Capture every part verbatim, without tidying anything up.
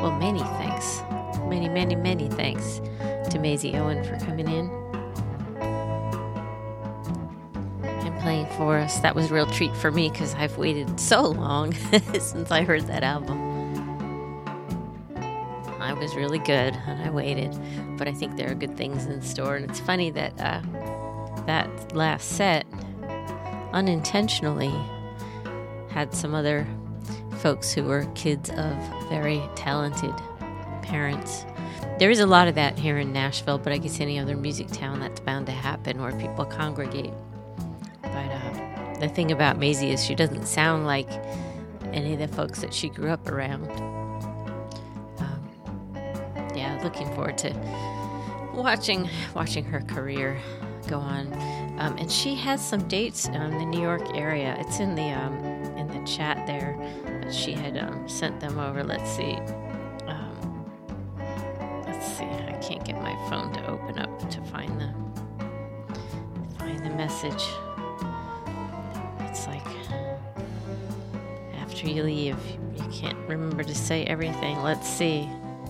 Well, many thanks. Many, many, many thanks to Maisie Owen for coming in and playing for us. That was a real treat for me because I've waited so long since I heard that album. I was really good and I waited, but I think there are good things in store. And it's funny that uh, that last set unintentionally had some other folks who were kids of very talented parents. There is a lot of that here in Nashville, but I guess any other music town that's bound to happen where people congregate. But uh, the thing about Maisie is she doesn't sound like any of the folks that she grew up around. Um, yeah, looking forward to watching watching her career go on. Um, and she has some dates in the New York area. It's in the um, in the chat there. But she had um, sent them over. Let's see. Um, let's see. I can't get my phone to open up to find the find the message. It's like after you leave, you can't remember to say everything. Let's see.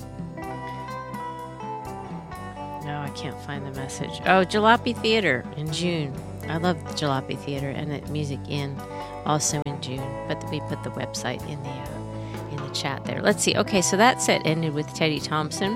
No, I can't find the message. Oh, Jalopy Theater in June. I love the Jalopy Theater and the Music Inn also in June. But we put the website in the uh, in the chat there. Let's see. Okay, so that set ended with Teddy Thompson,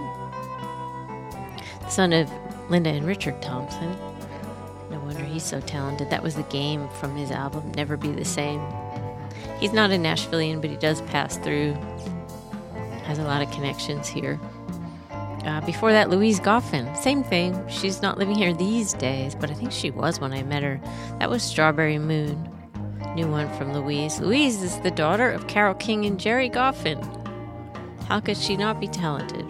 son of Linda and Richard Thompson. No wonder he's so talented. That was The Game from his album Never Be the Same. He's not a Nashvilleian, but he does pass through. Has a lot of connections here. Uh, before that, Louise Goffin. Same thing. She's not living here these days, but I think she was when I met her. That was Strawberry Moon. New one from Louise. Louise is the daughter of Carole King and Jerry Goffin. How could she not be talented?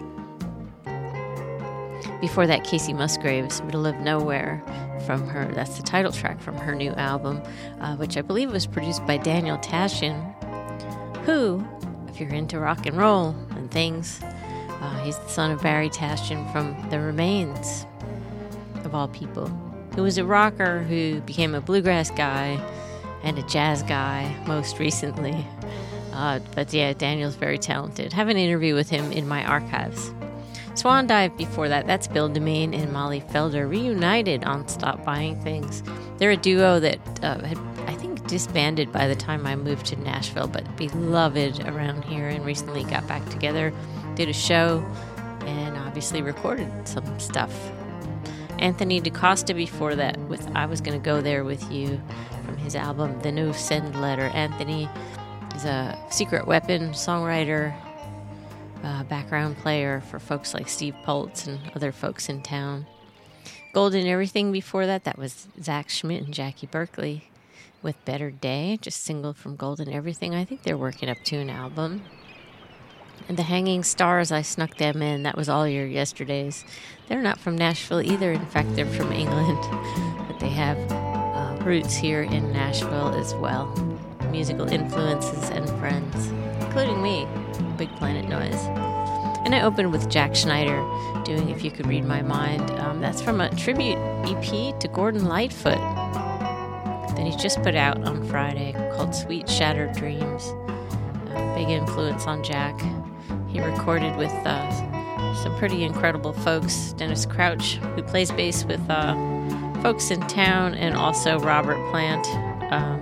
Before that, Casey Musgraves, Middle of Nowhere, from her. That's the title track from her new album, uh, which I believe was produced by Daniel Tashian, who, if you're into rock and roll and things, Uh, he's the son of Barry Tashian from The Remains, of all people, who was a rocker who became a bluegrass guy and a jazz guy most recently. Uh, but yeah, Daniel's very talented. Have an interview with him in my archives. Swan Dive before that, that's Bill DeMaine and Molly Felder reunited on Stop Buying Things. They're a duo that uh, had, I think, disbanded by the time I moved to Nashville, but beloved around here and recently got back together. Did a show and obviously recorded some stuff. Anthony DaCosta before that with I Was Gonna Go There With You from his album The No Send Letter. Anthony is a Secret Weapon songwriter, uh, background player for folks like Steve Pultz and other folks in town. Golden Everything before that, that was Zach Schmidt and Jackie Berkeley with Better Day, just single from Golden Everything. I think they're working up to an album. And the Hanging Stars, I snuck them in. That was All Your Yesterdays. They're not from Nashville either. In fact, they're from England. But they have uh, roots here in Nashville as well. Musical influences and friends, including me, Big Planet Noise. And I opened with Jack Schneider doing If You Could Read My Mind. Um, that's from a tribute E P to Gordon Lightfoot that he just put out on Friday called Sweet Shattered Dreams. Uh, big influence on Jack. He recorded with uh, some pretty incredible folks. Dennis Crouch, who plays bass with uh, folks in town, and also Robert Plant. Um,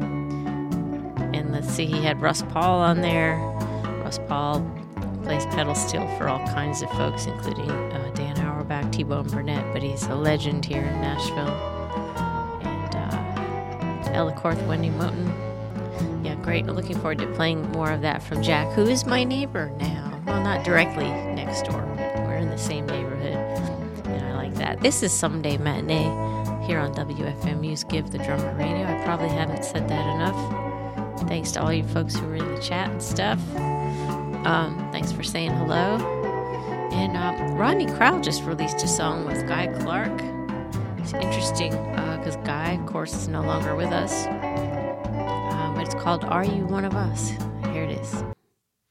and let's see, he had Russ Paul on there. Russ Paul plays pedal steel for all kinds of folks, including uh, Dan Auerbach, T-Bone Burnett, but he's a legend here in Nashville. And uh, Ella Korth, Wendy Moten. Yeah, great. Looking forward to playing more of that from Jack, who is my neighbor now. Well, not directly next door, but we're in the same neighborhood, and I like that. This is Someday Matinee here on W F M U's Give the Drummer Radio. I probably haven't said that enough. Thanks to all you folks who were in the chat and stuff. Um, thanks for saying hello. And um, Rodney Crowell just released a song with Guy Clark. It's interesting because uh, Guy, of course, is no longer with us. It's called Are You One of Us? Here it is.